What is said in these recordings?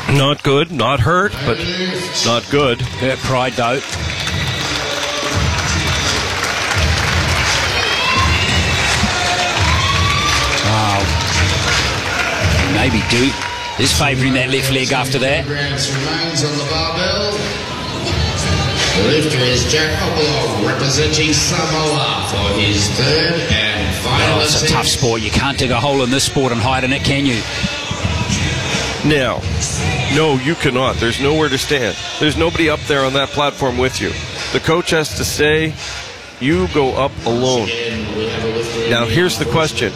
Not good, not hurt, but not good. Hurt pride, though. Maybe Duke is favouring that left leg after that. Remains on the barbell. The lifter is Jack Opolong, representing Samoa for his third and final It's a tough sport. You can't dig a hole in this sport and hide in it, can you? Now, no, you cannot. There's nowhere to stand. There's nobody up there on that platform with you. The coach has to say, you go up alone. Now, here's the question.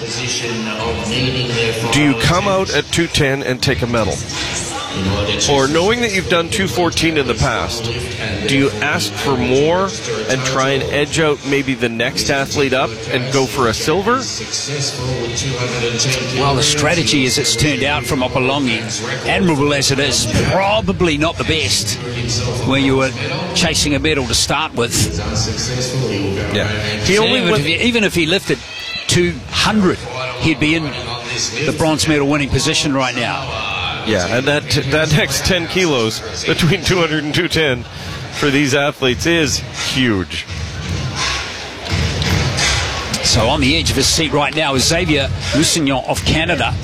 Do you come out at 210 and take a medal? Or knowing that you've done 214 in the past, do you ask for more and try and edge out maybe the next athlete up and go for a silver? Well, the strategy as it's turned out from Opolongi, admirable as it is, probably not the best where you were chasing a medal to start with. Yeah. Even if he lifted 200, he'd be in the bronze medal winning position right now. Yeah, and that next 10 kilos between 200 and 210 for these athletes is huge. So on the edge of his seat right now is Xavier Lusignan of Canada.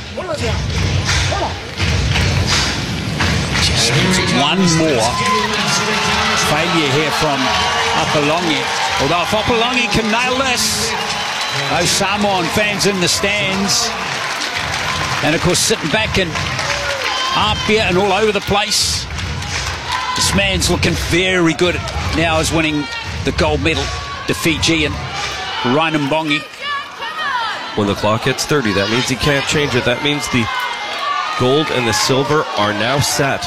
Just one more failure here from Opolongi. Although if Opolongi can nail this, those Samoan fans in the stands, and of course sitting back in Apia and all over the place. This man's looking very good now as winning the gold medal, the Fijian Ryan Mbongi. When the clock hits 30, that means he can't change it. That means the gold and the silver are now set.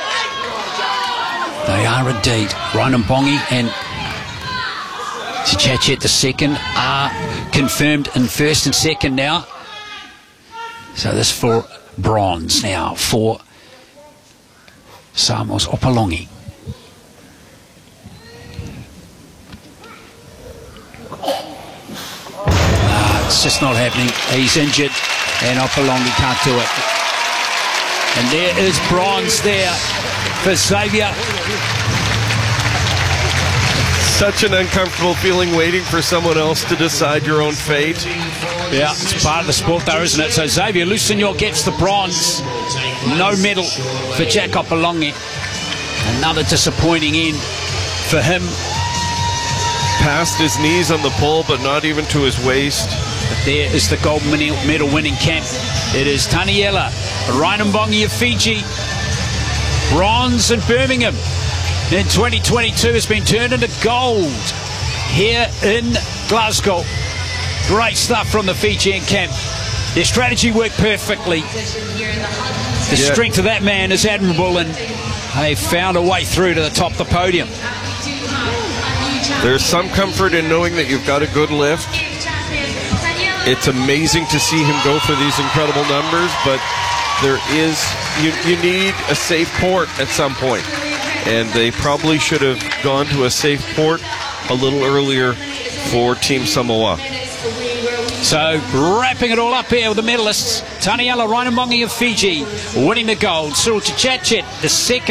They are indeed. Ryan Mbongi and Chachet the second are confirmed in first and second now. So this for bronze now for Samoa's Opolongi. It's just not happening. He's injured and Opolongi can't do it. And there is bronze there for Xavier. Such an uncomfortable feeling waiting for someone else to decide your own fate. Yeah, it's part of the sport though, isn't it? So Xavier Lusignan gets the bronze. No medal for Jack Opolongi. Another disappointing end for him. Past his knees on the pole, but not even to his waist. But there is the gold medal winning camp. It is Taniela Mbongi of Fiji. Bronze in Birmingham in 2022 has been turned into gold here in Glasgow. Great stuff from the Fijian camp. Their strategy worked perfectly. The strength of that man is admirable, and they found a way through to the top of the podium. There's some comfort in knowing that you've got a good lift. It's amazing to see him go for these incredible numbers, but there is, you need a safe port at some point. And they probably should have gone to a safe port a little earlier for Team Samoa. So wrapping it all up here with the medalists, Taniela Mbongi of Fiji winning the gold, Cyril Chachet the second.